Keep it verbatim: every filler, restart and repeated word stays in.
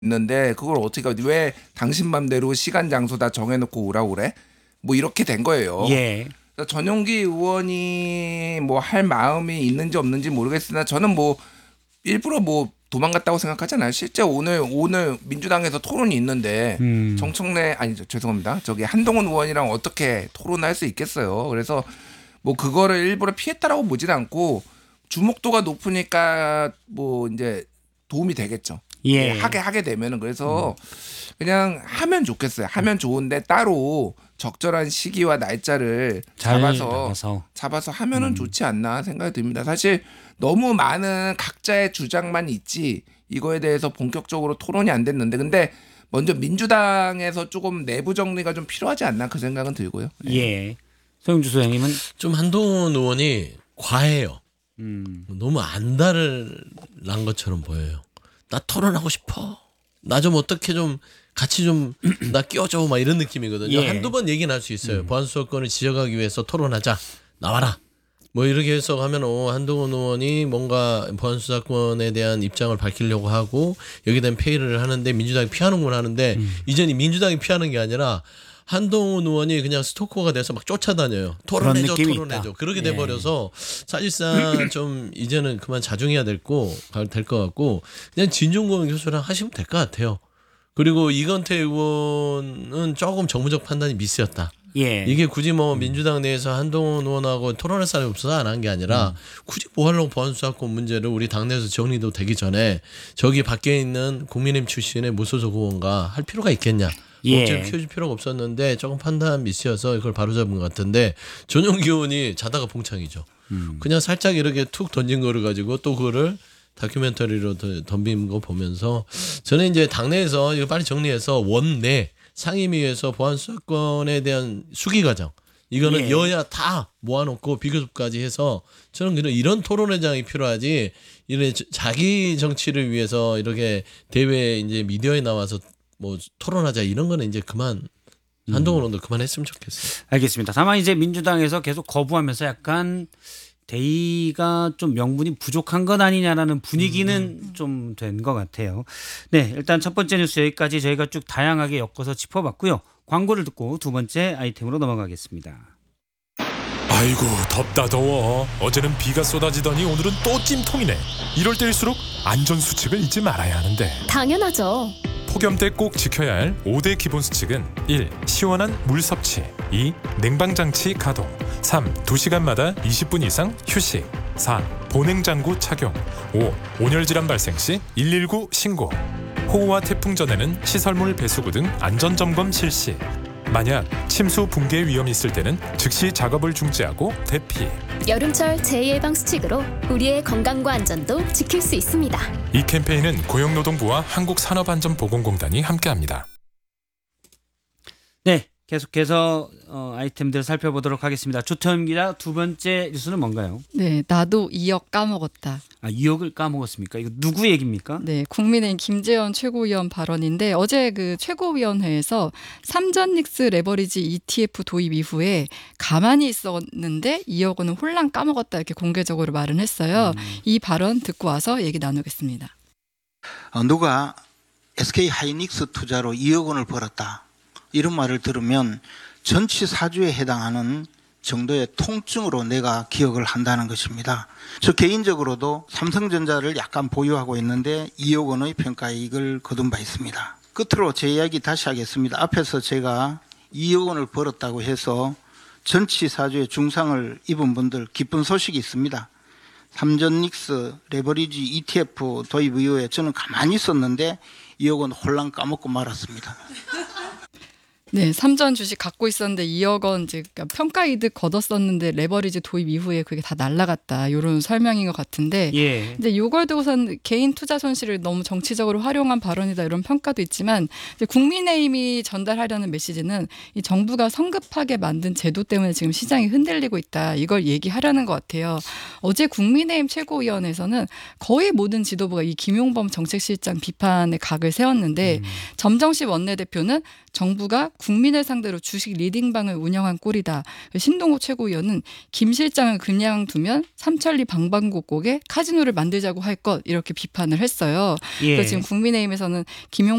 있는데 그걸 어떻게 왜 당신 맘대로 시간 장소 다 정해놓고 오라고 그래? 뭐 이렇게 된 거예요. 예. 전용기 의원이 뭐 할 마음이 있는지 없는지 모르겠으나 저는 뭐 일부러 뭐 도망갔다고 생각하잖아요. 실제 오늘 오늘 민주당에서 토론이 있는데 음. 정청래 아니 죄송합니다. 저기 한동훈 의원이랑 어떻게 토론할 수 있겠어요. 그래서 뭐 그거를 일부러 피했다라고 보진 않고 주목도가 높으니까 뭐 이제 도움이 되겠죠. 예. 하게 하게 되면은 그래서 그냥 하면 좋겠어요. 하면 좋은데 따로 적절한 시기와 날짜를 잘 잡아서 나가서. 잡아서 하면은 음. 좋지 않나 생각이 듭니다. 사실 너무 많은 각자의 주장만 있지 이거에 대해서 본격적으로 토론이 안 됐는데 근데 먼저 민주당에서 조금 내부 정리가 좀 필요하지 않나 그 생각은 들고요. 네. 예. 서영주 소장님은 좀 한동훈 의원이 과해요. 음. 너무 안달난 것처럼 보여요. 나 토론하고 싶어. 나 좀 어떻게 좀 같이 좀 나 끼워줘 막 이런 느낌이거든요. 예. 한두 번 얘기는 할 수 있어요. 음. 보안수사권을 지적하기 위해서 토론하자. 나와라. 뭐 이렇게 해서 하면 어, 한동훈 의원이 뭔가 보안수사권에 대한 입장을 밝히려고 하고 여기에 대한 페이를 하는데 민주당이 피하는구나 하는데 음. 이전이 민주당이 피하는 게 아니라 한동훈 의원이 그냥 스토커가 돼서 막 쫓아다녀요. 토론해줘, 느낌이 토론해줘. 있다. 그렇게 예. 돼버려서 사실상 좀 이제는 그만 자중해야 될 거, 될 것 같고 그냥 진중권 교수랑 하시면 될 것 같아요. 그리고 이건태 의원은 조금 정무적 판단이 미스였다. 예. 이게 굳이 뭐 민주당 내에서 한동훈 의원하고 토론할 사람이 없어서 안 한 게 아니라 음. 굳이 뭐 하려고 보안수사권 문제를 우리 당내에서 정리도 되기 전에 저기 밖에 있는 국민의힘 출신의 무소속 의원과 할 필요가 있겠냐. 예. 억지로 키워줄 필요가 없었는데 조금 판단 미스여서 이걸 바로잡은 것 같은데 전용기 의원이 자다가 봉창이죠. 음. 그냥 살짝 이렇게 툭 던진 거를 가지고 또 그거를 다큐멘터리로 덤빈 거 보면서 저는 이제 당내에서 이거 빨리 정리해서 원내 상임위에서 보안수사권에 대한 수기 과정 이거는 예. 여야 다 모아놓고 비교섭까지 해서 저는 그냥 이런 토론회장이 필요하지 이런 자기 정치를 위해서 이렇게 대회 이제 미디어에 나와서 뭐 토론하자 이런 거는 이제 그만 한동훈 의원도 그만했으면 좋겠어요. 알겠습니다. 다만 이제 민주당에서 계속 거부하면서 약간 대의가 좀 명분이 부족한 것 아니냐라는 분위기는 음. 좀 된 것 같아요. 네, 일단 첫 번째 뉴스 여기까지 저희가 쭉 다양하게 엮어서 짚어봤고요. 광고를 듣고 두 번째 아이템으로 넘어가겠습니다. 아이고 덥다 더워. 어제는 비가 쏟아지더니 오늘은 또 찜통이네. 이럴 때일수록 안전수칙을 잊지 말아야 하는데. 당연하죠. 폭염 때 꼭 지켜야 할 오 대 기본 수칙은 일. 시원한 물 섭취, 이. 냉방장치 가동, 삼. 두 시간마다 이십 분 이상 휴식, 사. 보냉장구 착용, 오. 온열질환 발생 시 일일구 신고. 호우와 태풍 전에는 시설물 배수구 등 안전점검 실시. 만약 침수 붕괴 위험이 있을 때는 즉시 작업을 중지하고 대피. 여름철 재예방 수칙으로 우리의 건강과 안전도 지킬 수 있습니다. 이 캠페인은 고용노동부와 한국산업안전보건공단이 함께합니다. 네, 계속해서 어, 아이템들 살펴보도록 하겠습니다. 조태현 기자, 두 번째 뉴스는 뭔가요? 네, 나도 이억 까먹었다. 아, 이억을 까먹었습니까? 이거 누구 얘기입니까? 네, 국민의힘 김재원 최고위원 발언인데 어제 그 최고위원회에서 삼전닉스 레버리지 이티에프 도입 이후에 가만히 있었는데 이억 원은 홀랑 까먹었다 이렇게 공개적으로 말은 했어요. 음. 이 발언 듣고 와서 얘기 나누겠습니다. 어, 누가 에스케이 하이닉스 투자로 이억 원을 벌었다. 이런 말을 들으면 전치 사주에 해당하는 정도의 통증으로 내가 기억을 한다는 것입니다. 저 개인적으로도 삼성전자를 약간 보유하고 있는데 이억 원의 평가이익을 거둔 바 있습니다. 끝으로 제 이야기 다시 하겠습니다. 앞에서 제가 이억 원을 벌었다고 해서 전치 사주에 중상을 입은 분들 기쁜 소식이 있습니다. 삼전닉스 레버리지 이티에프 도입 이후에 저는 가만히 있었는데 이억 원 홀랑 까먹고 말았습니다. 네, 삼전 주식 갖고 있었는데 이억 원 이제 평가 이득 거뒀었는데 레버리지 도입 이후에 그게 다 날라갔다. 이런 설명인 것 같은데. 예. 근데 이걸 두고선 개인 투자 손실을 너무 정치적으로 활용한 발언이다 이런 평가도 있지만 이제 국민의힘이 전달하려는 메시지는 이 정부가 성급하게 만든 제도 때문에 지금 시장이 흔들리고 있다. 이걸 얘기하려는 것 같아요. 어제 국민의힘 최고위원회에서는 거의 모든 지도부가 이 김용범 정책실장 비판의 각을 세웠는데 음. 점정식 원내대표는 정부가 국민을 상대로 주식 리딩방을 운영한 꼴이다. 신동호 최고위원은 김 실장을 그냥 두면 삼천리 방방곡곡에 카지노를 만들자고 할 것 이렇게 비판을 했어요. 예. 그래서 지금 국민의힘에서는 김용